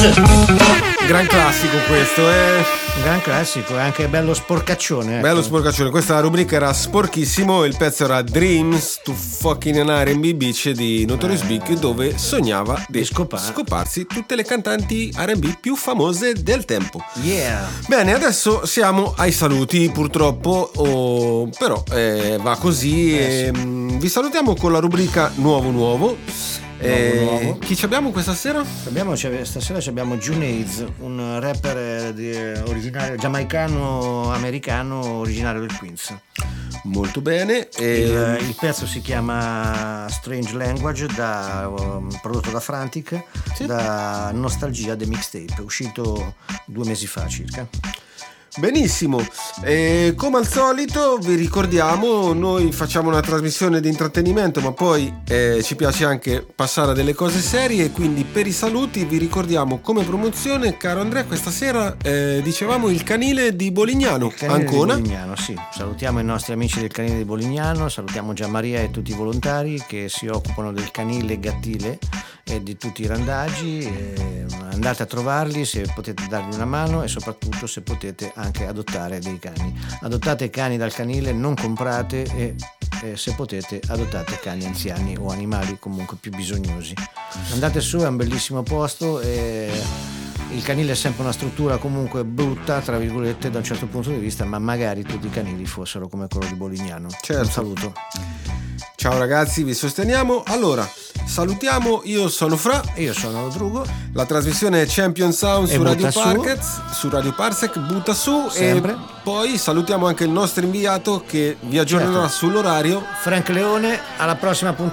Gran classico questo, Un gran classico, è anche bello sporcaccione. Ecco. Bello sporcaccione. Questa rubrica era sporchissimo. Il pezzo era Dreams to Fucking an R&B Beach di Notorious Big, dove sognava di scoparsi tutte le cantanti R&B più famose del tempo. Yeah. Bene, adesso siamo ai saluti, purtroppo, però va così. Sì. Vi salutiamo con la rubrica Nuovo. Nuovo. Chi ci abbiamo questa sera? Stasera abbiamo Junaid, un rapper originario giamaicano-americano originario del Queens. Molto bene. Il pezzo si chiama Strange Language, prodotto da Frantic, sì. Da Nostalgia The Mixtape, uscito 2 mesi fa circa. Benissimo, come al solito vi ricordiamo, noi facciamo una trasmissione di intrattenimento, ma poi ci piace anche passare a delle cose serie, quindi per i saluti vi ricordiamo come promozione, caro Andrea, questa sera dicevamo il canile di Bolignano. Ancona. Di Bolignano, sì. Salutiamo i nostri amici del canile di Bolignano, salutiamo Gianmaria e tutti i volontari che si occupano del canile Gattile e di tutti i randaggi. Andate a trovarli se potete dargli una mano e soprattutto se potete anche adottare dei cani. Adottate cani dal canile, non comprate, e se potete adottate cani anziani o animali comunque più bisognosi. Andate su, è un bellissimo posto e il canile è sempre una struttura comunque brutta, tra virgolette, da un certo punto di vista, ma magari tutti i canili fossero come quello di Bolignano. Certo. Un saluto. Ciao ragazzi, vi sosteniamo. Allora, salutiamo, io sono Fra. Io sono Drugo. La trasmissione è Champion Sound su Radio Parsec, butta su. Sempre. E poi salutiamo anche il nostro inviato che vi aggiornerà sull'orario. Frank Leone, alla prossima puntata.